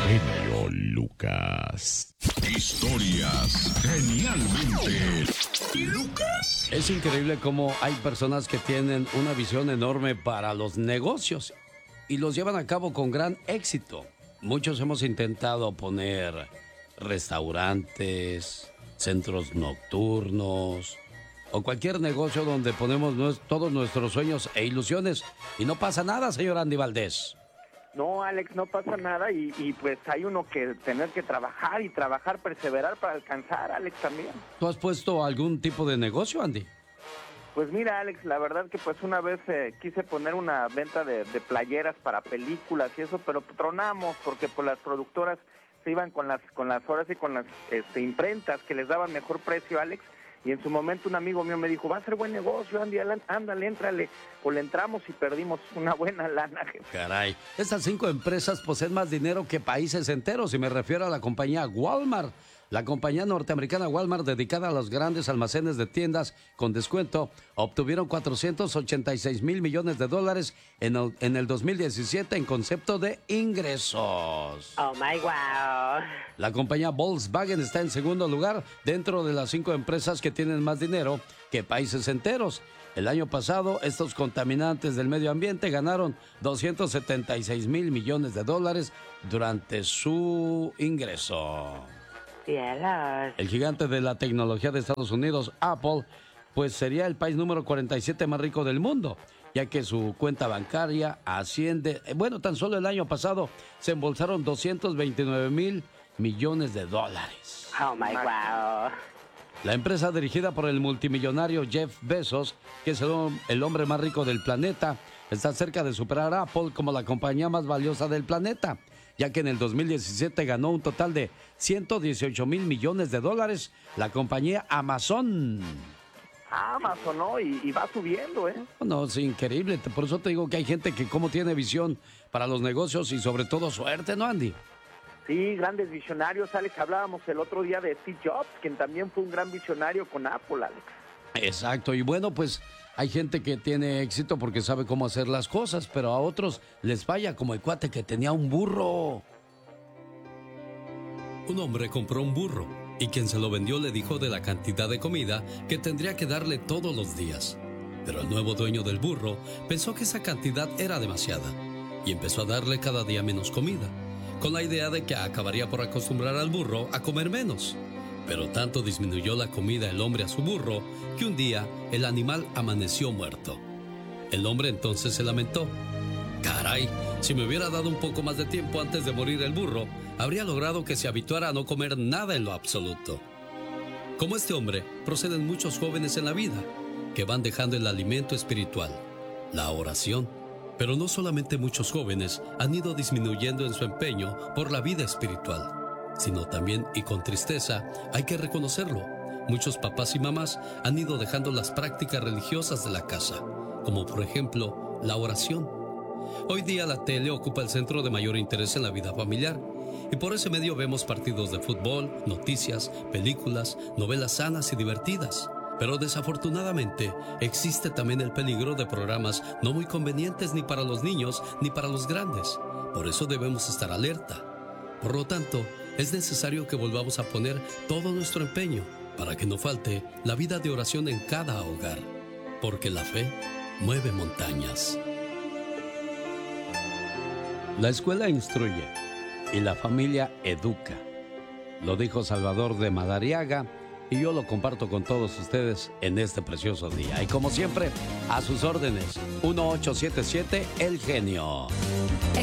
genio Lucas. Historias genialmente Lucas. Es increíble cómo hay personas que tienen una visión enorme para los negocios y los llevan a cabo con gran éxito. Muchos hemos intentado poner restaurantes, centros nocturnos o cualquier negocio donde ponemos todos nuestros sueños e ilusiones y no pasa nada, señor Andy Valdés. No, Alex, no pasa nada y pues hay uno que tener que trabajar y trabajar, perseverar para alcanzar, Alex, también. ¿Tú has puesto algún tipo de negocio, Andy? Pues mira, Alex, la verdad que pues una vez quise poner una venta de playeras para películas y eso, pero tronamos porque pues las productoras se iban con las horas y con las imprentas que les daban mejor precio, Alex. Y en su momento un amigo mío me dijo, va a ser buen negocio, Andy, ándale, éntrale. Pues le entramos y perdimos una buena lana, jefe. Caray, estas 5 empresas poseen más dinero que países enteros y me refiero a la compañía Walmart. La compañía norteamericana Walmart, dedicada a los grandes almacenes de tiendas con descuento, obtuvieron $486 mil millones en el 2017 en concepto de ingresos. Oh my wow. La compañía Volkswagen está en segundo lugar dentro de las 5 empresas que tienen más dinero que países enteros. El año pasado, estos contaminantes del medio ambiente ganaron $276 mil millones durante su ingreso. Cielos. El gigante de la tecnología de Estados Unidos, Apple, pues sería el país número 47 más rico del mundo, ya que su cuenta bancaria asciende, tan solo el año pasado se embolsaron $229 mil millones. Oh my wow. La empresa dirigida por el multimillonario Jeff Bezos, que es el hombre más rico del planeta, está cerca de superar a Apple como la compañía más valiosa del planeta, ya que en el 2017 ganó un total de $118 mil millones. La compañía Amazon. Amazon, ¿no? Y va subiendo, ¿eh? No, es increíble. Por eso te digo que hay gente que como tiene visión para los negocios y sobre todo suerte, ¿no, Andy? Sí, grandes visionarios, Alex. Hablábamos el otro día de Steve Jobs, quien también fue un gran visionario con Apple, Alex. Exacto. Y bueno, pues hay gente que tiene éxito porque sabe cómo hacer las cosas, pero a otros les falla, como el cuate que tenía un burro. Un hombre compró un burro y quien se lo vendió le dijo de la cantidad de comida que tendría que darle todos los días. Pero el nuevo dueño del burro pensó que esa cantidad era demasiada y empezó a darle cada día menos comida, con la idea de que acabaría por acostumbrar al burro a comer menos. Pero tanto disminuyó la comida el hombre a su burro que un día el animal amaneció muerto. El hombre entonces se lamentó. Caray, si me hubiera dado un poco más de tiempo antes de morir el burro, habría logrado que se habituara a no comer nada en lo absoluto. Como este hombre, proceden muchos jóvenes en la vida que van dejando el alimento espiritual, la oración. Pero no solamente muchos jóvenes han ido disminuyendo en su empeño por la vida espiritual, sino también, y con tristeza, hay que reconocerlo, muchos papás y mamás han ido dejando las prácticas religiosas de la casa, como por ejemplo la oración. Hoy día la tele ocupa el centro de mayor interés en la vida familiar, y por ese medio vemos partidos de fútbol, noticias, películas, novelas sanas y divertidas. Pero desafortunadamente existe también el peligro de programas no muy convenientes ni para los niños ni para los grandes. Por eso debemos estar alerta. Por lo tanto, es necesario que volvamos a poner todo nuestro empeño para que no falte la vida de oración en cada hogar, porque la fe mueve montañas. La escuela instruye y la familia educa. Lo dijo Salvador de Madariaga y yo lo comparto con todos ustedes en este precioso día. Y como siempre, a sus órdenes, 1877 El Genio.